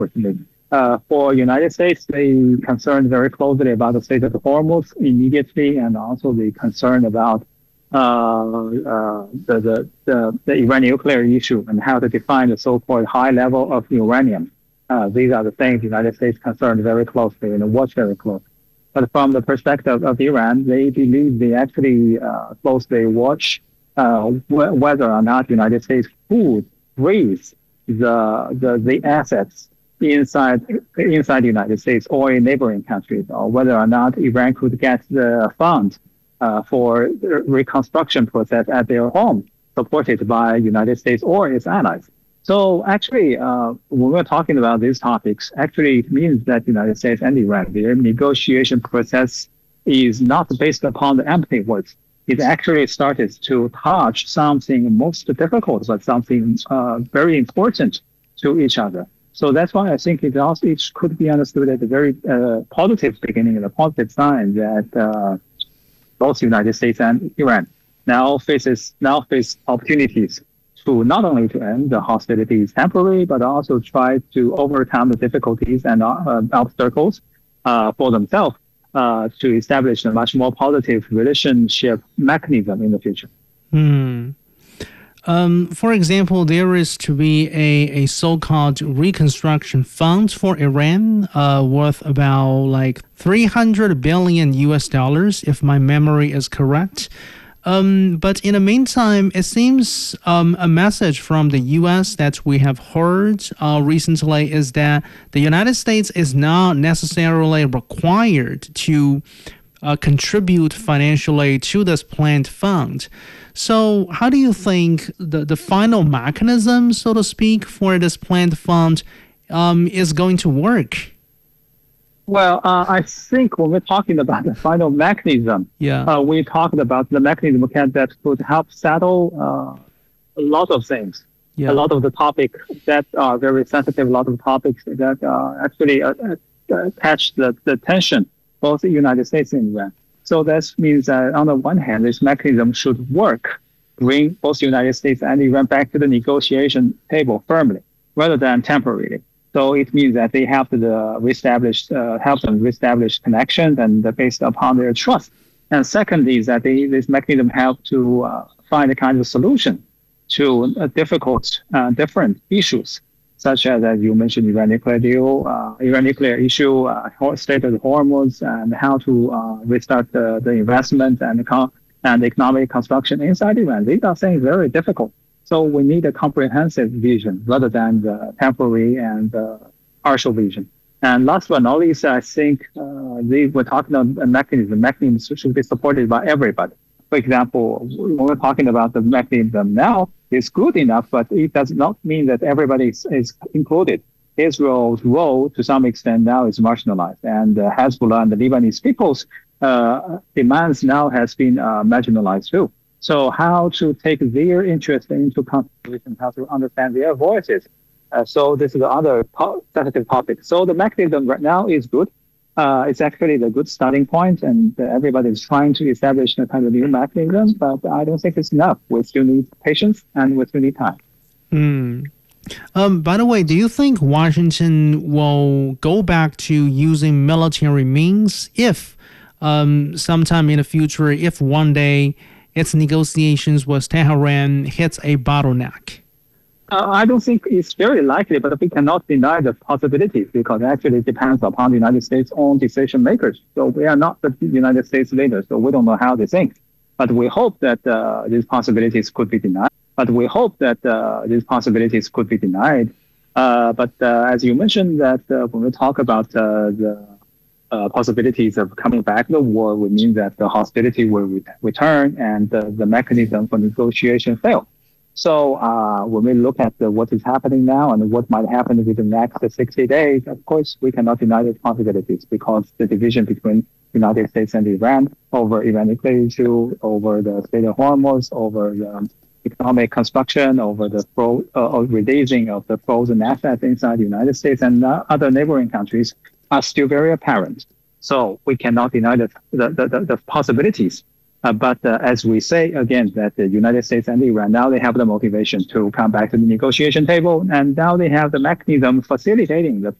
unfortunately. For United States, they concerned very closely about the state of the Hormuz immediately, and also the concern about the Iran nuclear issue and how to define the so-called high level of uranium. These are the things the United States concerned very closely and watch very closely. But from the perspective of Iran, they believe they actually closely watch whether or not the United States could raise the assets inside the United States or in neighboring countries, or whether or not Iran could get the funds for the reconstruction process at their home, supported by United States or its allies. So actually, when we're talking about these topics, actually it means that the United States and Iran, their negotiation process is not based upon the empty words. It actually started to touch something most difficult, but something very important to each other. So that's why I think it could be understood as a very positive beginning and a positive sign that both the United States and Iran now face opportunities to not only to end the hostilities temporarily, but also try to overcome the difficulties and obstacles for themselves to establish a much more positive relationship mechanism in the future. For example, there is to be a so-called reconstruction fund for Iran worth about like $300 billion US, if my memory is correct. But in the meantime, it seems a message from the U.S. that we have heard recently is that the United States is not necessarily required to contribute financially to this planned fund. So how do you think the final mechanism, so to speak, for this planned fund is going to work? Well, I think when we're talking about the final mechanism, we're talking about the mechanism that could help settle a lot of things, a lot of the topics that are very sensitive, a lot of topics that actually catch the attention both the United States and Iran. So that means that on the one hand, this mechanism should work, bring both the United States and Iran back to the negotiation table firmly, rather than temporarily. So it means that they have to help them reestablish connections and based upon their trust. And second is that this mechanism help to find a kind of solution to different issues, such as you mentioned, Iran nuclear deal, Iran nuclear issue, state of the Hormuz, and how to restart the investment and economic construction inside Iran. These are things very difficult. So we need a comprehensive vision rather than the temporary and partial vision. And last but not least, I think we're talking about a mechanism. Mechanisms should be supported by everybody. For example, when we're talking about the mechanism now, it's good enough, but it does not mean that everybody is included. Israel's role, to some extent, now is marginalized, and Hezbollah and the Lebanese people's demands now has been marginalized too. So how to take their interest into consideration, how to understand their voices. So this is the other sensitive topic. So the mechanism right now is good. It's actually the good starting point, and everybody is trying to establish a kind of new mechanism, but I don't think it's enough. We still need patience and we still need time. By the way, do you think Washington will go back to using military means if sometime in the future, if one day its negotiations with Tehran hits a bottleneck? I don't think it's very likely, but we cannot deny the possibilities because actually it depends upon the United States' own decision makers. So we are not the United States leaders, so we don't know how they think. But we hope that these possibilities could be denied. But as you mentioned, that when we talk about the possibilities of coming back to the war, would mean that the hostility will return and the mechanism for negotiation fail. So when we look at what is happening now and what might happen within the next 60 days, of course, we cannot deny the possibilities because the division between the United States and Iran over Iran nuclear issue, over the state of Hormuz, over the economic construction, over the releasing of the frozen assets inside the United States and other neighboring countries are still very apparent. So we cannot deny the possibilities. But as we say again, that the United States and Iran now they have the motivation to come back to the negotiation table, and now they have the mechanism facilitating the